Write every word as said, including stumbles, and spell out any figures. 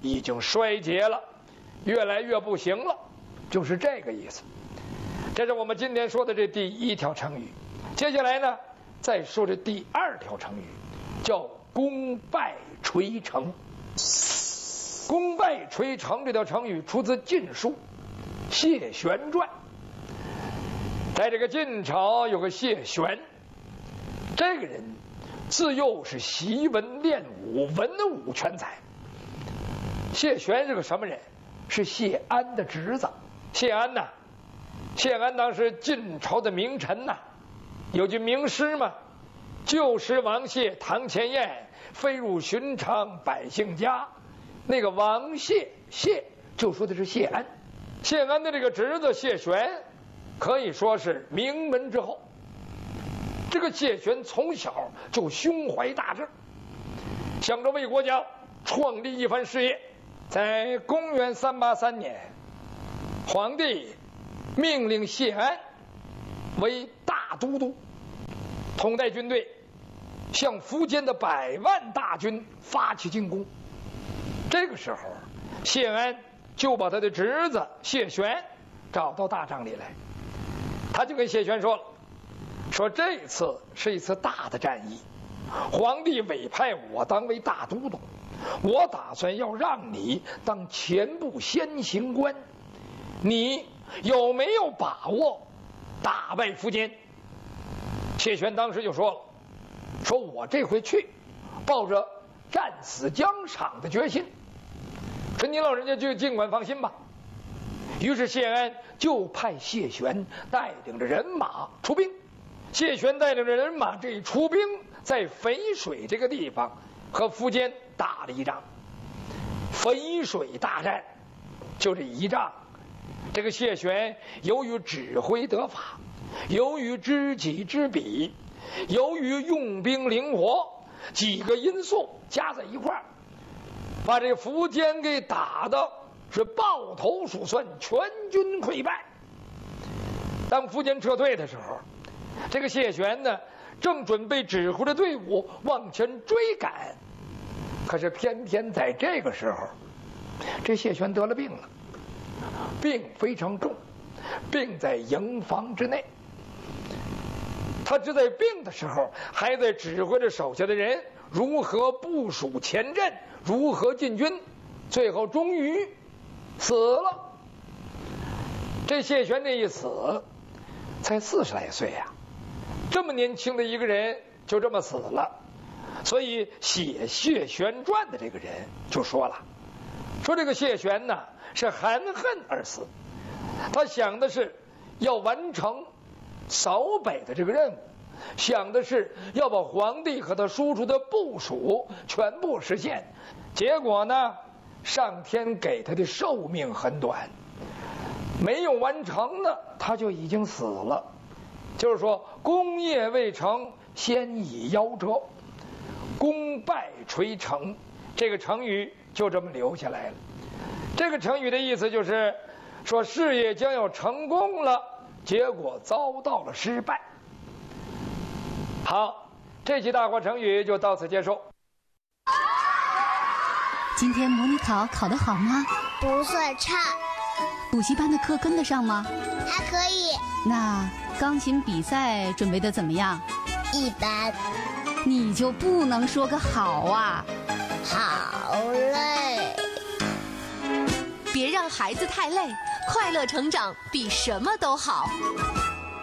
已经衰竭了，越来越不行了，就是这个意思。这是我们今天说的这第一条成语。接下来呢，再说这第二条成语，叫功败垂成。功败垂成这条成语出自《晋书·谢玄传》。在这个晋朝有个谢玄，这个人自幼是习文练武，文武全才。谢玄是个什么人？是谢安的侄子。谢安呐，谢安当时晋朝的名臣呐，有句名诗嘛：“旧时王谢堂前燕，飞入寻常百姓家。”那个王谢谢就说的是谢安。谢安的这个侄子谢玄可以说是名门之后。这个谢玄从小就胸怀大志，想着为国家创立一番事业。在公元三八三年，皇帝命令谢安为大都督，统带军队向苻坚的百万大军发起进攻。这个时候，谢安就把他的侄子谢玄找到大帐里来，他就跟谢玄说了，说这次是一次大的战役，皇帝委派我当为大都督，我打算要让你当前部先行官，你有没有把握打败苻坚？谢玄当时就说了，说我这回去抱着战死疆场的决心，说您老人家就尽管放心吧。于是谢安就派谢玄带领着人马出兵。谢玄带领着人马这一出兵，在淝水这个地方和苻坚打了一仗。淝水大战就这一仗，这个谢玄由于指挥得法，由于知己知彼，由于用兵灵活，几个因素加在一块儿，把这个苻坚给打的是抱头鼠窜，全军溃败。当苻坚撤退的时候，这个谢玄呢，正准备指挥着队伍往前追赶，可是偏偏在这个时候，这谢玄得了病了，病非常重，病在营房之内。他只在病的时候，还在指挥着手下的人如何部署前阵，如何进军，最后终于死了。这谢玄这一死，才四十来岁呀、啊，这么年轻的一个人就这么死了。所以写谢玄传的这个人就说了，说这个谢玄呢是含恨而死，他想的是要完成扫北的这个任务，想的是要把皇帝和他叔叔的部署全部实现，结果呢，上天给他的寿命很短，没有完成呢，他就已经死了。就是说，功业未成，先已夭折，功败垂成，这个成语就这么留下来了。这个成语的意思就是说，事业将要成功了，结果遭到了失败。好，这期大话成语就到此结束。 今天模拟考考得好吗？ 不算差。 补习班的课跟得上吗？ 还可以。 那钢琴比赛准备得怎么样？ 一般。 你就不能说个好啊？ 好累。 别让孩子太累，快乐成长比什么都好。